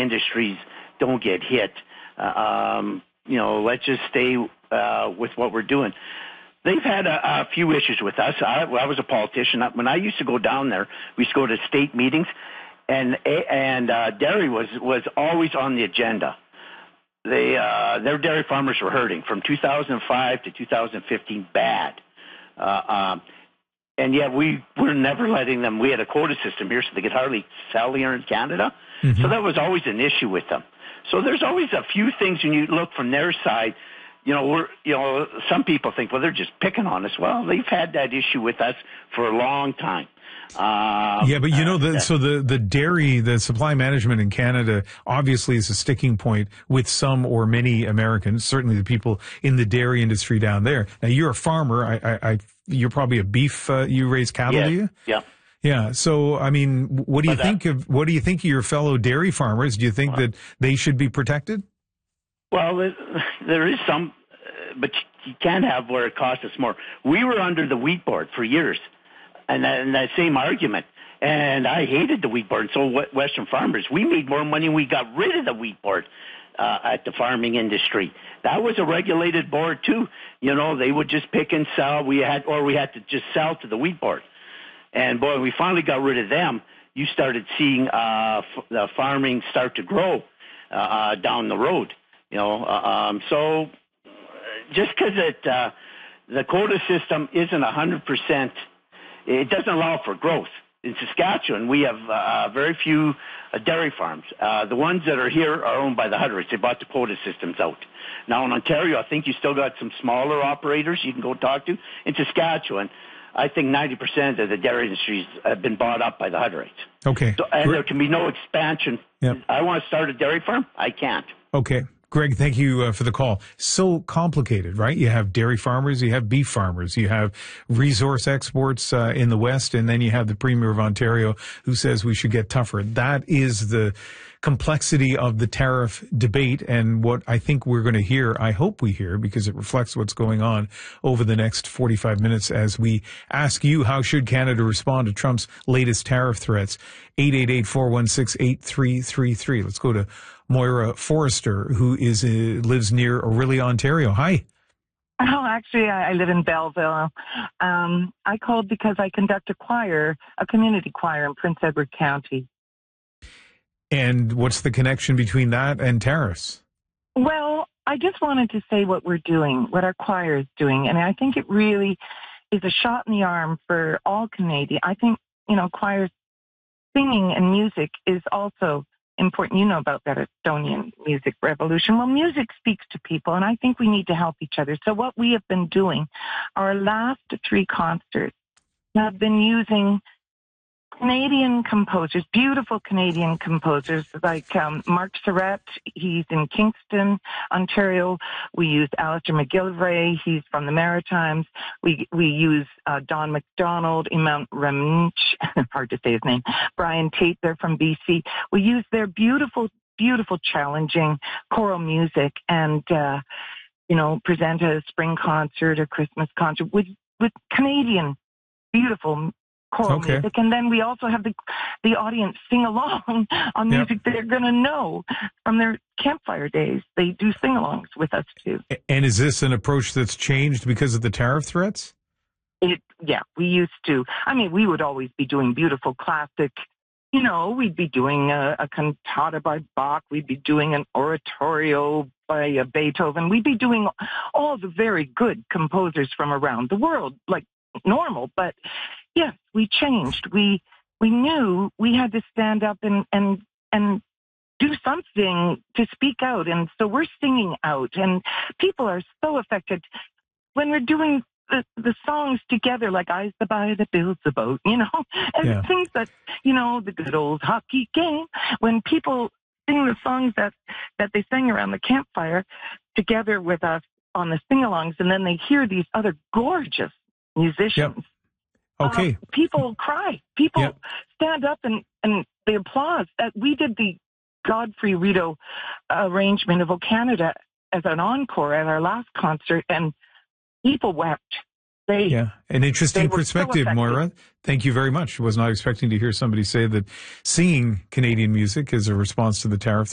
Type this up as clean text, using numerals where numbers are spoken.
industries don't get hit. Let's just stay with what we're doing. They've had a few issues with us. I was a politician. When I used to go down there, we used to go to state meetings, and dairy was always on the agenda. Their dairy farmers were hurting from 2005 to 2015 bad. And yet we were never letting them. We had a quota system here, so they could hardly sell here in Canada. Mm-hmm. So that was always an issue with them. So there's always a few things when you look from their side. Some people think, well, they're just picking on us. Well, they've had that issue with us for a long time. But the dairy, the supply management in Canada obviously is a sticking point with some or many Americans, certainly the people in the dairy industry down there. Now, you're a farmer. You're probably a beef, you raise cattle, do you? Yeah. Yeah. So, I mean, what do you think of your fellow dairy farmers? Do you think that they should be protected? Well, there is some, but you can't have where it costs us more. We were under the wheat board for years, and that same argument. And I hated the wheat board. So Western farmers, we made more money when we got rid of the wheat board at the farming industry. That was a regulated board too. They would just pick and sell. We had to just sell to the wheat board. And boy, we finally got rid of them. You started seeing the farming start to grow down the road. So just because the quota system isn't 100%, it doesn't allow for growth. In Saskatchewan, we have very few dairy farms. The ones that are here are owned by the Hutterites. They bought the quota systems out. Now in Ontario, I think you still got some smaller operators you can go talk to. In Saskatchewan, I think 90% of the dairy industries have been bought up by the Hutterites. Okay. So, and there can be no expansion. Yep. I want to start a dairy farm. I can't. Okay. Greg, thank you for the call. So complicated, right? You have dairy farmers, you have beef farmers, you have resource exports in the West, and then you have the Premier of Ontario who says we should get tougher. That is the complexity of the tariff debate, and what I think we're going to hear, I hope we hear, because it reflects what's going on over the next 45 minutes as we ask you, how should Canada respond to Trump's latest tariff threats? 888-416-8333. Let's go to Moira Forrester, who lives near Orillia, Ontario. Hi. Oh, actually, I live in Belleville. I called because I conduct a community choir in Prince Edward County. And what's the connection between that and tariffs? Well, I just wanted to say what we're doing, what our choir is doing. And I think it really is a shot in the arm for all Canadians. I think, choir singing and music is also important. You know about that Estonian music revolution. Well, music speaks to people, and I think we need to help each other. So what we have been doing, our last 3 concerts have been using Canadian composers, beautiful Canadian composers like Mark Surratt. He's in Kingston, Ontario. We use Alistair McGillivray. He's from the Maritimes. We use Don McDonald, Imant Ramnch, hard to say his name, Brian Tate. They're from BC. We use their beautiful, beautiful, challenging choral music and, present a spring concert, a Christmas concert with Canadian beautiful choral music, and then we also have the audience sing along on music they're going to know from their campfire days. They do sing-alongs with us too. And is this an approach that's changed because of the tariff threats? We used to. I mean, we would always be doing beautiful classic. We'd be doing a cantata by Bach. We'd be doing an oratorio by Beethoven. We'd be doing all the very good composers from around the world, like normal, but yes, we changed. We knew we had to stand up and do something to speak out. And so we're singing out, and people are so affected when we're doing the songs together, like I's the Buy that Builds the Boat, and things that, the good old hockey game. When people sing the songs that they sang around the campfire together with us on the sing-alongs, and then they hear these other gorgeous musicians. Yep. Okay. People cry. People stand up and they applaud. We did the Godfrey Rito arrangement of O Canada as an encore at our last concert, and people wept. An interesting perspective, Moira. Thank you very much. I was not expecting to hear somebody say that singing Canadian music is a response to the tariff